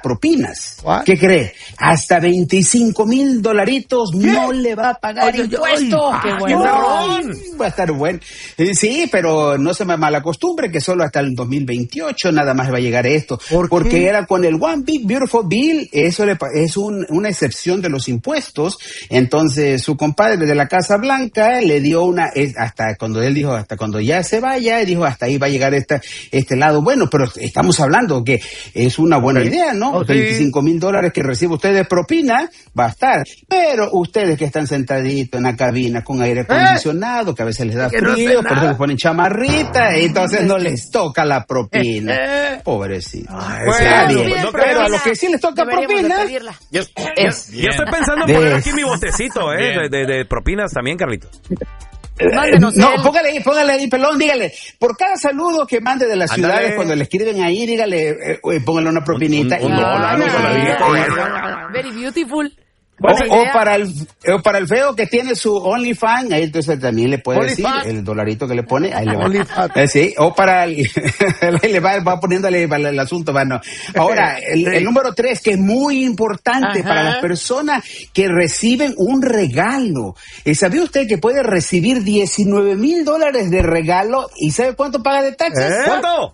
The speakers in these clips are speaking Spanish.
propinas. ¿Qué cree? Hasta $25,000 no le va a pagar impuesto. ¡Qué bueno! Va a estar bueno. Sí, pero no se me malacostumbre que solo hasta el 2028 nada más va a llegar esto. Porque era con el One Big Beautiful Bill, eso es una excepción de los impuestos. Entonces su compadre de la Casa Blanca le dio hasta cuando él dijo, hasta cuando ya se vaya, dijo, hasta ahí va a llegar este lado. Bueno, pero estamos hablando que es una buena idea, ¿no? $25,000 que recibe usted de propina va a estar. Pero ustedes que están sentaditos en la cabina con aire acondicionado, que a veces les da frío, por eso les ponen chamarrita, y entonces no les toca la propina. Pobrecito. Está bien. Pero a los que sí les toca propina. Yo estoy pensando en poner aquí mi botecito, de propinas también, Carlitos. No, póngale ahí, pelón, dígale, por cada saludo que mande de las ciudades, cuando le escriben ahí, dígale, póngale una propinita. Very beautiful. O para el feo que tiene su OnlyFans, ahí entonces también le puede decir el dolarito que le pone, ahí le va. Sí, o para le va poniéndole el asunto, bueno. Ahora, el número 3, que es muy importante para las personas que reciben un regalo. ¿Sabía usted que puede recibir $19,000 de regalo y sabe cuánto paga de taxes? ¿Cuánto?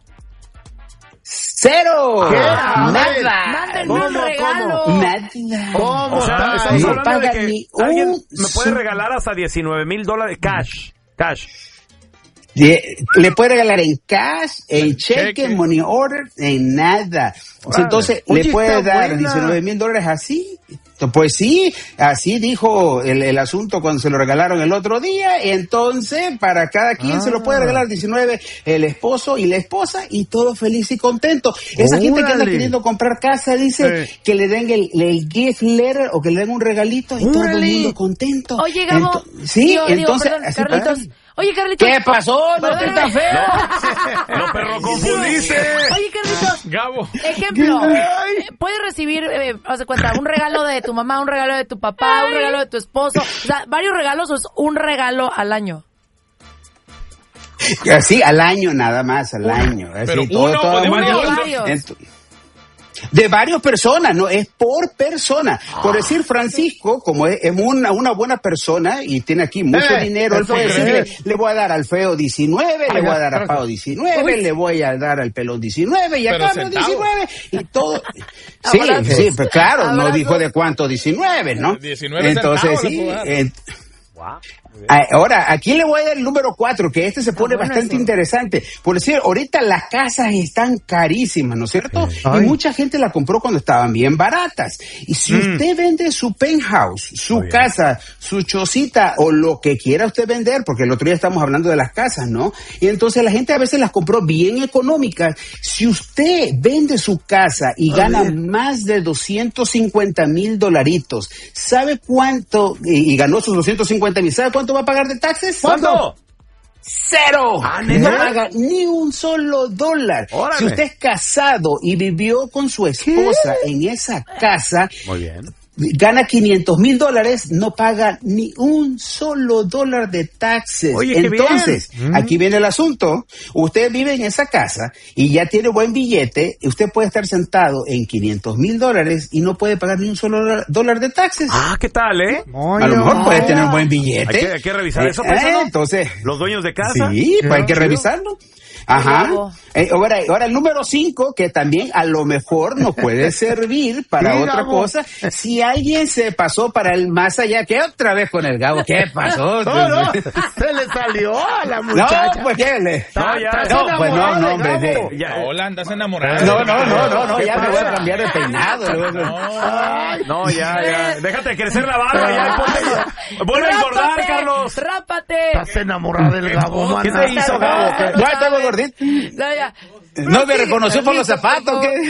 ¡Cero! Nada. Mándenme un regalo. Nada. ¿Cómo? O sea, estamos no hablando paga de que ni alguien me puede regalar hasta $19,000 cash. Le puede regalar en cash, en cheque, money order, en nada. Entonces, le puede dar $19,000 así. Pues sí, así dijo el asunto cuando se lo regalaron el otro día. Entonces, para cada quien se lo puede regalar 19, el esposo y la esposa, y todo feliz y contento. Esa gente que anda queriendo comprar casa dice que le den el gift letter o que le den un regalito y todo el mundo contento. Oye, Gabo. Entonces, Carlitos. Oye, Carlitos. ¿Qué pasó? No te está feo. No, perro, confundiste. Oye, Carlitos. Gabo. Ejemplo. Puedes recibir, haz de cuenta, un regalo de tu mamá, un regalo de tu papá, un regalo de tu esposo. O sea, varios regalos o es un regalo al año. Sí, al año nada más, al año. Pero así, uno o de varios. De varias personas, no es por persona. Por decir, Francisco, como es una buena persona y tiene aquí mucho dinero, él puede decirle, le voy a dar al feo 19, le voy a dar a Pau 19, le voy a dar al pelón 19 y a Carlos 19 y todo. Sí, pero claro, no dijo de cuánto 19, ¿no? 19 entonces sí. Ahora, aquí le voy a dar el número 4, que se pone bastante interesante. Por decir, ahorita las casas están carísimas, ¿no es cierto? Y mucha gente la compró cuando estaban bien baratas. Y si usted vende su penthouse, su casa, su chocita o lo que quiera usted vender, porque el otro día estamos hablando de las casas, ¿no? Y entonces la gente a veces las compró bien económicas. Si usted vende su casa y gana más de $250,000, ¿sabe cuánto? Y ganó sus 250,000, ¿sabe cuánto va a pagar de taxes? ¿Cuánto? ¡Cero! No paga ni un solo dólar. ¡Órale! Si usted es casado y vivió con su esposa en esa casa, muy bien, gana $500,000, no paga ni un solo dólar de taxes. Oye, entonces, aquí viene el asunto. Usted vive en esa casa y ya tiene buen billete, y usted puede estar sentado en $500,000 y no puede pagar ni un solo dólar de taxes. ¿Qué tal, A lo mejor puede tener un buen billete. Hay que revisar eso, ¿no? Entonces, los dueños de casa. Sí, pues hay que revisarlo. Ajá. Ahora el número 5, que también a lo mejor nos puede servir para otra cosa. Si alguien se pasó para el más allá, ¿qué otra vez con el Gabo? ¿Qué pasó? No, se le salió a la muchacha. No, pues ¿qué le? No, hombre. Hola, andas enamorado. No, ya me voy a cambiar de peinado. No, ya. Déjate crecer la barba, ya. Vuelve a engordar, Carlos. Rápate. Estás enamorada del Gabo, man. ¿Qué te hizo, Gabo? Ya estaba gordito. No me reconoció por los zapatos, ¿qué?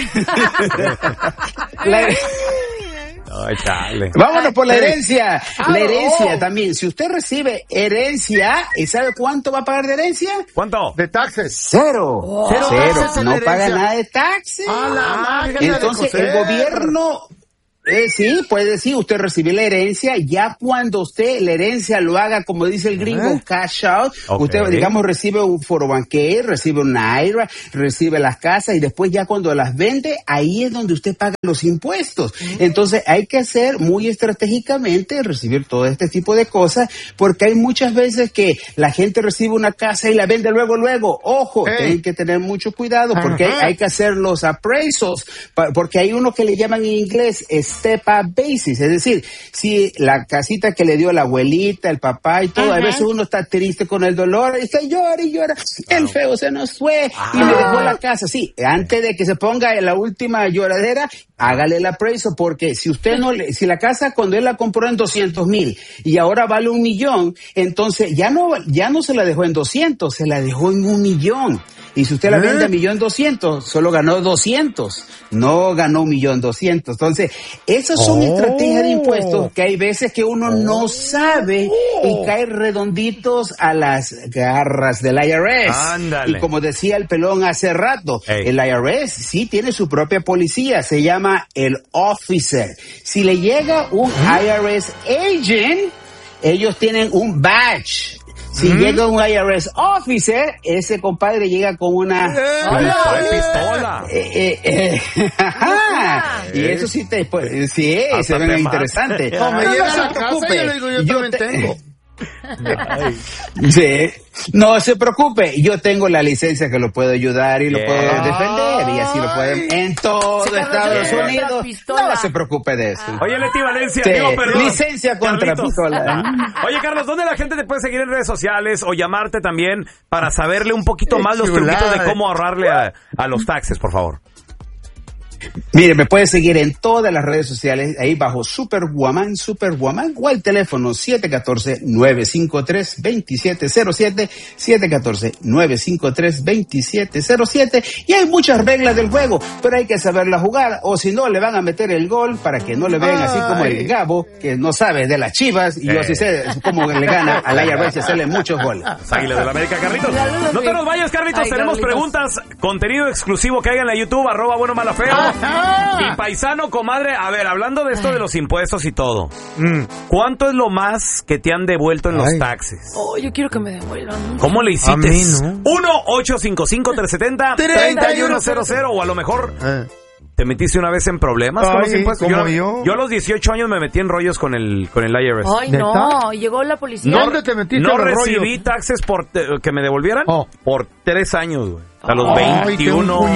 Vámonos por la herencia. La herencia también. Si usted recibe herencia, ¿sabe cuánto va a pagar de herencia? ¿Cuánto? De taxes. Cero. Cero. No paga nada de taxes. Entonces el gobierno Sí, puede decir, usted recibe la herencia, ya cuando usted la herencia lo haga, como dice el gringo, cash out, usted, digamos, recibe un 401k, recibe un IRA, recibe las casas y después ya cuando las vende, ahí es donde usted paga los impuestos. Entonces hay que hacer muy estratégicamente, recibir todo este tipo de cosas, porque hay muchas veces que la gente recibe una casa y la vende luego. Ojo, tienen que tener mucho cuidado porque hay que hacer los appraisals, porque hay uno que le llaman en inglés step-up basis, es decir, si la casita que le dio la abuelita, el papá y todo, a veces uno está triste con el dolor, y está llora y llora, el feo se nos fue y me dejó la casa. Sí, antes de que se ponga en la última lloradera, hágale el appraisal, porque si usted si la casa cuando él la compró en 200,000 y ahora vale 1,000,000, entonces ya no se la dejó en 200, se la dejó en 1,000,000. Y si usted la vende a 1,200,000, solo ganó 200, no ganó 1,200,000. Entonces, esas son estrategias de impuestos que hay veces que uno no sabe y cae redonditos a las garras del IRS. Ándale. Y como decía el pelón hace rato, el IRS sí tiene su propia policía, se llama el officer. Si le llega un IRS agent, ellos tienen un badge. Si llega un IRS officer, ese compadre llega con una pistola. Y eso sí se ve interesante. No, me llega no se a la casa y yo le digo, yo también tengo. Sí, no se preocupe, yo tengo la licencia que lo puedo ayudar y lo puedo defender y así lo pueden en todo Estados Unidos. No se preocupe de eso. Oye, Leti Valencia, digo, perdón. Licencia contra pistola. Oye, Carlos, ¿dónde la gente te puede seguir en redes sociales o llamarte también para saberle un poquito más los truquitos de cómo ahorrarle a los taxes, por favor? Mire, me puede seguir en todas las redes sociales, ahí bajo Superwoman, o al teléfono 714-953-2707, 714-953-2707, y hay muchas reglas del juego, pero hay que saberla jugar, o si no, le van a meter el gol para que no le vean así como el Gabo, que no sabe de las Chivas, y yo sí sé cómo le gana al IRS y hacerle muchos goles. Águilas de la América, Carlitos. No te nos vayas, Carlitos, tenemos preguntas, contenido exclusivo que hay en la YouTube, @buenomalafeo. Y paisano, comadre, a ver, hablando de esto de los impuestos y todo, ¿cuánto es lo más que te han devuelto en los taxes? Yo quiero que me devuelvan. ¿Cómo le hiciste? A mí, ¿no? 1-855-370-3100, o a lo mejor te metiste una vez en problemas con los impuestos. Yo a los 18 años me metí en rollos con el IRS. Ay, no, llegó la policía. ¿Dónde te metiste? No recibí taxes que me devolvieran por 3 años, güey. A los 21.